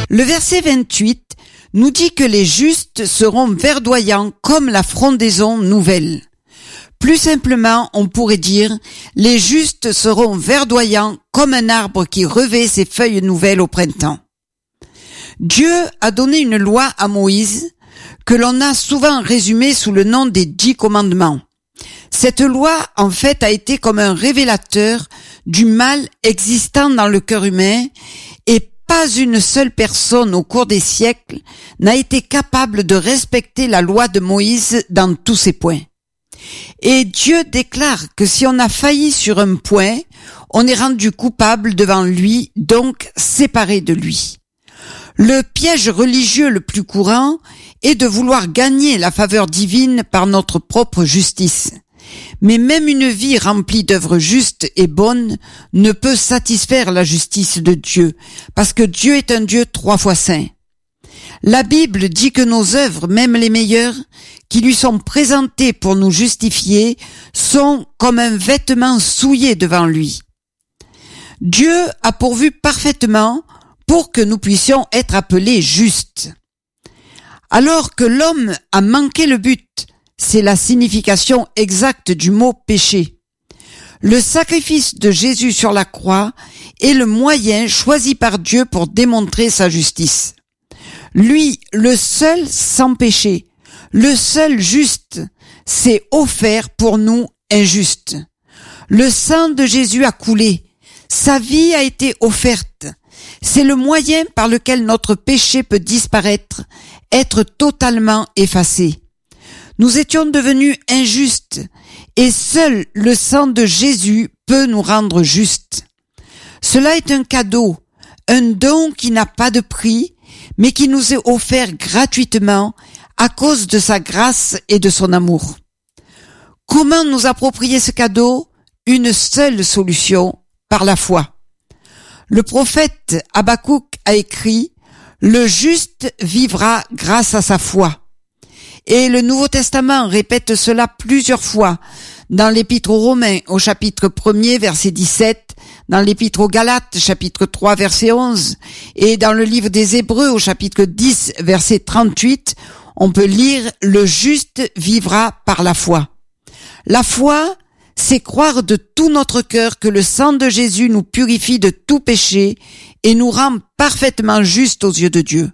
Le verset 28 nous dit que les justes seront verdoyants comme la frondaison nouvelle. Plus simplement, on pourrait dire, les justes seront verdoyants comme un arbre qui revêt ses feuilles nouvelles au printemps. Dieu a donné une loi à Moïse que l'on a souvent résumée sous le nom des 10 commandements. Cette loi, en fait, a été comme un révélateur du mal existant dans le cœur humain et pas une seule personne au cours des siècles n'a été capable de respecter la loi de Moïse dans tous ses points. Et Dieu déclare que si on a failli sur un point, on est rendu coupable devant lui, donc séparé de lui. Le piège religieux le plus courant est de vouloir gagner la faveur divine par notre propre justice. Mais même une vie remplie d'œuvres justes et bonnes ne peut satisfaire la justice de Dieu, parce que Dieu est un Dieu 3 fois saint. La Bible dit que nos œuvres, même les meilleures, qui lui sont présentées pour nous justifier, sont comme un vêtement souillé devant lui. Dieu a pourvu parfaitement pour que nous puissions être appelés justes. Alors que l'homme a manqué le but, c'est la signification exacte du mot péché. Le sacrifice de Jésus sur la croix est le moyen choisi par Dieu pour démontrer sa justice. Lui, le seul sans péché, le seul juste, s'est offert pour nous injustes. Le sang de Jésus a coulé, sa vie a été offerte. C'est le moyen par lequel notre péché peut disparaître, être totalement effacé. Nous étions devenus injustes et seul le sang de Jésus peut nous rendre justes. Cela est un cadeau, un don qui n'a pas de prix, mais qui nous est offert gratuitement à cause de sa grâce et de son amour. Comment nous approprier ce cadeau? Une seule solution, par la foi. Le prophète Habakkuk a écrit « Le juste vivra grâce à sa foi ». Et le Nouveau Testament répète cela plusieurs fois dans l'Épître aux Romains au chapitre 1er verset 17, dans l'Épître aux Galates chapitre 3 verset 11 et dans le livre des Hébreux au chapitre 10 verset 38, on peut lire « Le juste vivra par la foi ». La foi, c'est croire de tout notre cœur que le sang de Jésus nous purifie de tout péché et nous rend parfaitement justes aux yeux de Dieu.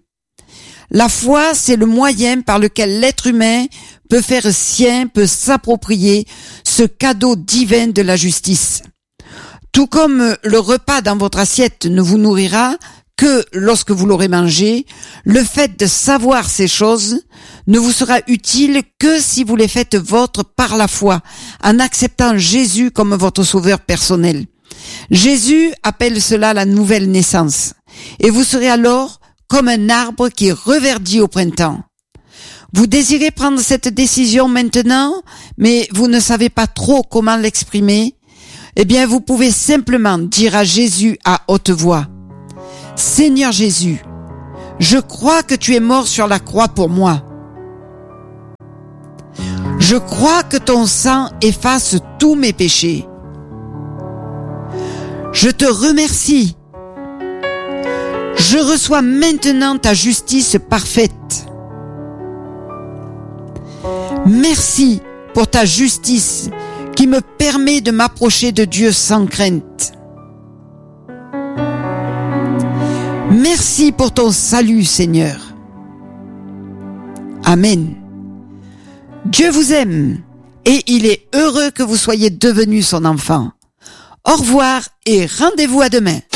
La foi, c'est le moyen par lequel l'être humain peut faire sien, peut s'approprier ce cadeau divin de la justice. Tout comme le repas dans votre assiette ne vous nourrira que lorsque vous l'aurez mangé, le fait de savoir ces choses ne vous sera utile que si vous les faites vôtres par la foi, en acceptant Jésus comme votre sauveur personnel. Jésus appelle cela la nouvelle naissance, et vous serez alors comme un arbre qui reverdit au printemps. Vous désirez prendre cette décision maintenant, mais vous ne savez pas trop comment l'exprimer. Eh bien, vous pouvez simplement dire à Jésus à haute voix, « Seigneur Jésus, je crois que tu es mort sur la croix pour moi. Je crois que ton sang efface tous mes péchés. Je te remercie. Je reçois maintenant ta justice parfaite. Merci pour ta justice qui me permet de m'approcher de Dieu sans crainte. Merci pour ton salut, Seigneur. Amen. Dieu vous aime et il est heureux que vous soyez devenus son enfant. Au revoir et rendez-vous à demain.